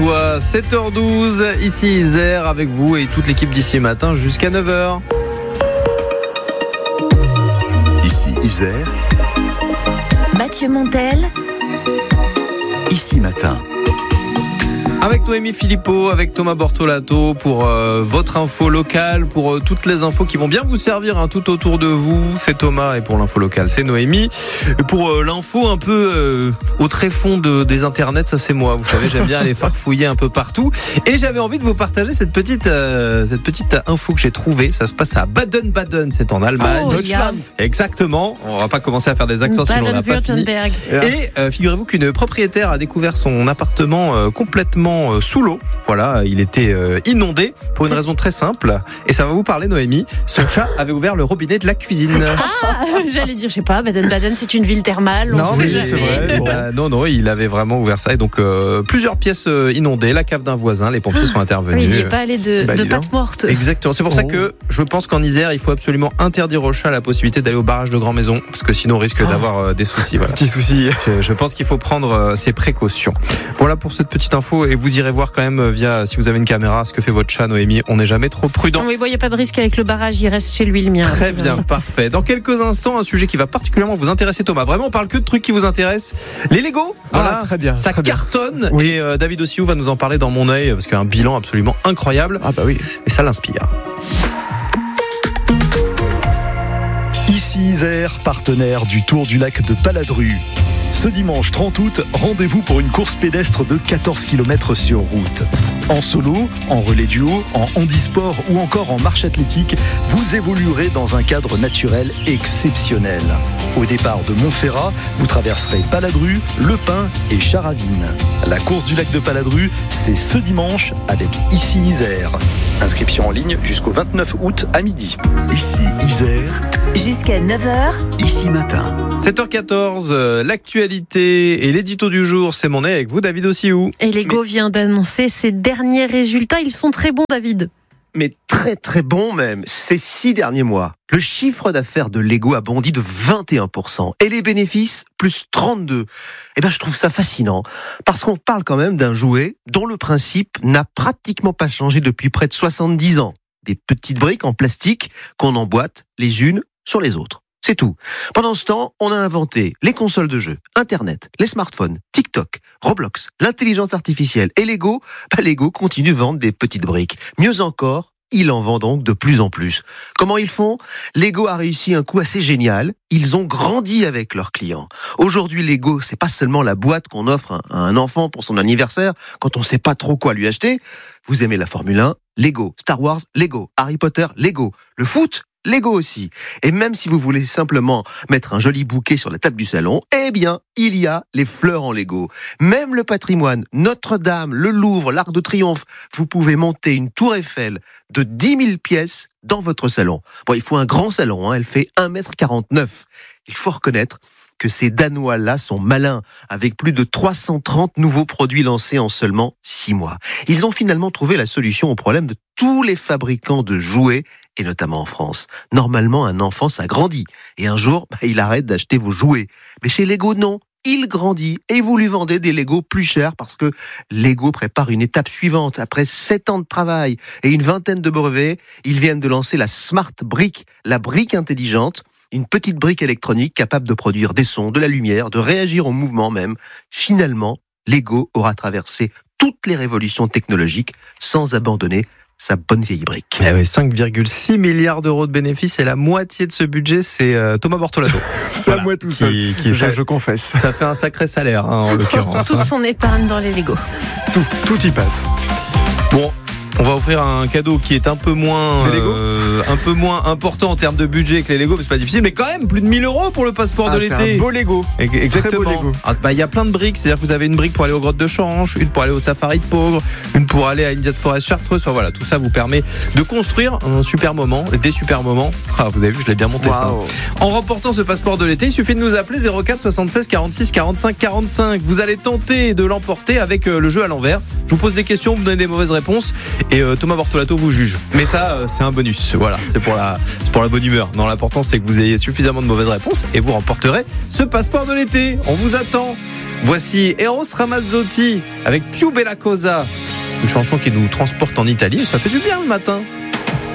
7h12, ici Isère avec vous et toute l'équipe d'ici matin jusqu'à 9h. Ici Isère, Mathieu Montel, ici matin. Avec Noémie Philippot, avec Thomas Bortolato pour votre info locale, pour toutes les infos qui vont bien vous servir tout autour de vous. C'est Thomas et pour l'info locale, c'est Noémie. Et pour l'info un peu au tréfonds des internets, ça c'est moi. Vous savez, j'aime bien aller farfouiller un peu partout. Et j'avais envie de vous partager cette petite info que j'ai trouvée. Ça se passe à Baden-Baden, c'est en Allemagne. Deutschland. Exactement. On va pas commencer à faire des accents sinon on n'a pas fini. Et figurez-vous qu'une propriétaire a découvert son appartement complètement sous l'eau. Voilà, il était inondé pour une raison très simple. Et ça va vous parler, Noémie. Son chat avait ouvert le robinet de la cuisine. Ah, j'allais dire, je sais pas, Baden-Baden, c'est une ville thermale. Non, c'est vrai. Non, il avait vraiment ouvert ça. Et donc, plusieurs pièces inondées, la cave d'un voisin, les pompiers sont intervenus. Oui, il n'est pas allé de patte morte. Exactement. C'est pour ça que je pense qu'en Isère, il faut absolument interdire aux chats la possibilité d'aller au barrage de Grand Maison, parce que sinon, on risque d'avoir des soucis. Voilà. Petit souci. Je pense qu'il faut prendre ses précautions. Voilà pour cette petite info. Et vous irez voir quand même si vous avez une caméra, ce que fait votre chat, Noémie. On n'est jamais trop prudent. Oui, il n'y a pas de risque avec le barrage, il reste chez lui le mien. Très bien, parfait. Dans quelques instants, un sujet qui va particulièrement vous intéresser, Thomas. Vraiment, on parle que de trucs qui vous intéressent. Les Lego, voilà, très bien. Ça très cartonne. Oui. Et David Ossiou va nous en parler dans Mon œil, parce qu'il y a un bilan absolument incroyable. Ah bah oui. Et ça l'inspire. Ici Isère, partenaire du Tour du lac de Paladru. Ce dimanche 30 août, rendez-vous pour une course pédestre de 14 km sur route. En solo, en relais duo, en handisport ou encore en marche athlétique, vous évoluerez dans un cadre naturel exceptionnel. Au départ de Montferrat, vous traverserez Paladru, Le Pin et Charavine. La course du lac de Paladru, c'est ce dimanche avec Ici Isère. Inscription en ligne jusqu'au 29 août à midi. Ici Isère, jusqu'à 9h, ici matin. 7h14, l'actualité et l'édito du jour, c'est Mon œil avec vous, David Ossiou. Et Lego vient d'annoncer ses derniers résultats. Ils sont très bons, David. Mais très très bon même, ces 6 derniers mois. Le chiffre d'affaires de Lego a bondi de 21% et les bénéfices plus 32%. Je trouve ça fascinant parce qu'on parle quand même d'un jouet dont le principe n'a pratiquement pas changé depuis près de 70 ans. Des petites briques en plastique qu'on emboîte les unes sur les autres. C'est tout. Pendant ce temps, on a inventé les consoles de jeux, Internet, les smartphones, TikTok, Roblox, l'intelligence artificielle et Lego. Lego continue de vendre des petites briques. Mieux encore, il en vend donc de plus en plus. Comment ils font ? Lego a réussi un coup assez génial. Ils ont grandi avec leurs clients. Aujourd'hui, Lego, c'est pas seulement la boîte qu'on offre à un enfant pour son anniversaire quand on sait pas trop quoi lui acheter. Vous aimez la Formule 1 ? Lego. Star Wars ? Lego. Harry Potter ? Lego. Le foot ? Lego aussi. Et même si vous voulez simplement mettre un joli bouquet sur la table du salon, il y a les fleurs en Lego. Même le patrimoine, Notre-Dame, le Louvre, l'Arc de Triomphe, vous pouvez monter une tour Eiffel de 10 000 pièces dans votre salon. Bon, il faut un grand salon, elle fait 1,49 m. Il faut reconnaître que ces Danois-là sont malins, avec plus de 330 nouveaux produits lancés en seulement 6 mois. Ils ont finalement trouvé la solution au problème de tous les fabricants de jouets, et notamment en France. Normalement, un enfant, ça grandit, et un jour, il arrête d'acheter vos jouets. Mais chez Lego, non. Il grandit et vous lui vendez des Lego plus chers parce que Lego prépare une étape suivante. Après 7 ans de travail et une vingtaine de brevets, ils viennent de lancer la Smart Brick, la brique intelligente, une petite brique électronique capable de produire des sons, de la lumière, de réagir au mouvement même. Finalement, Lego aura traversé toutes les révolutions technologiques sans abandonner sa bonne vieille brique. 5,6 milliards d'euros de bénéfices et la moitié de ce budget, c'est Thomas Bortolato. C'est à moi tout seul. Je confesse. Ça fait un sacré salaire, en l'occurrence. Toute son épargne dans les Lego. Tout y passe. Bon, on va offrir un cadeau qui est un peu moins important en termes de budget que les Lego, mais c'est pas difficile, mais quand même plus de 1 000 € pour le passeport de l'été. C'est un beau Lego. Exactement. Très beau Lego. Il y a plein de briques, c'est-à-dire que vous avez une brique pour aller aux grottes de Change, une pour aller au safari de Pogre, une pour aller à Indian Forest Chartreuse. Enfin, voilà, tout ça vous permet de construire un super moment, des super moments. Vous avez vu, je l'ai bien monté ça. En remportant ce passeport de l'été, il suffit de nous appeler 04 76 46 45 45. Vous allez tenter de l'emporter avec le jeu à l'envers. Je vous pose des questions, vous me donnez des mauvaises réponses et Thomas Bortolato vous juge. Mais ça, c'est un bonus. Voilà, c'est pour la bonne humeur. Non, l'important c'est que vous ayez suffisamment de mauvaises réponses et vous remporterez ce passeport de l'été. On vous attend. Voici Eros Ramazzotti avec Più Bella Cosa, une chanson qui nous transporte en Italie et ça fait du bien le matin.